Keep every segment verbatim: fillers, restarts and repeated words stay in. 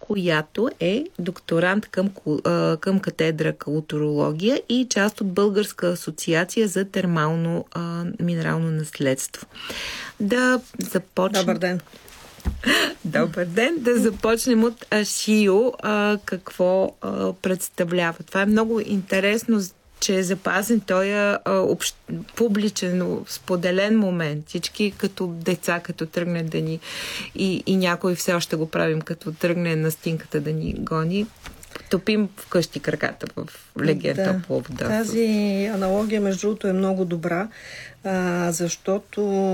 която е докторант към, към катедра културология и част от Българска асоциация за термално а, минерално наследство. Да започнем... Добър ден! Добър ден! Да започнем от Ашио. А, какво а, представлява? Това е много интересно, че е запазен той е общ, публичен, споделен момент. Всички като деца, като тръгне да ни и, и някой все още го правим, като тръгне на стинката да ни гони. Топим вкъщи краката в легенда да, по вода. Тази аналогия, между другото, е много добра, а, защото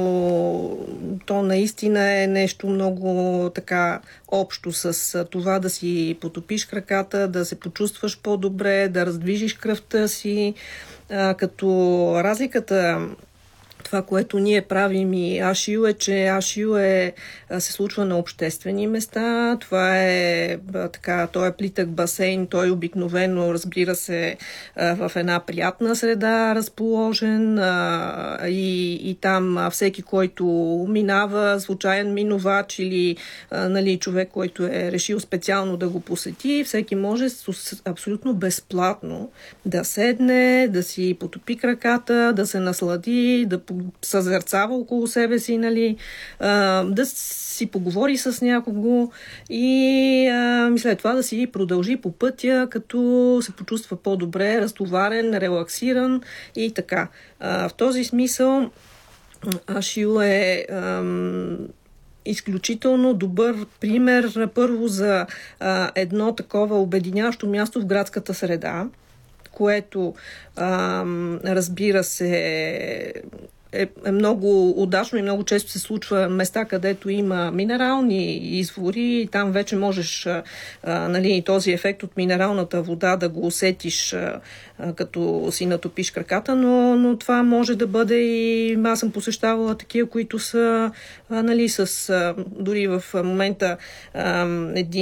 то наистина е нещо много така общо с това да си потопиш краката, да се почувстваш по-добре, да раздвижиш кръвта си, а, като разликата. Това, което ние правим и Ашио е, че Ашио е, се случва на обществени места. Това е така, той е плитък басейн, той обикновено, разбира се, в една приятна среда разположен и, и там всеки, който минава, случайен минувач или нали, човек, който е решил специално да го посети, всеки може абсолютно безплатно да седне, да си потопи краката, да се наслади, да съзерцава около себе си, нали, а, да си поговори с някого и а, след това да си продължи по пътя, като се почувства по-добре, разтоварен, релаксиран и така. А, в този смисъл Ашио е ам, изключително добър пример, първо за а, едно такова обединящо място в градската среда, което а, разбира се е, е много удачно и много често се случва места, където има минерални извори. Там вече можеш а, нали, този ефект от минералната вода да го усетиш а, като си натопиш краката, но, но това може да бъде и аз съм посещавала такива, които са а, нали, с а, дори в момента а, един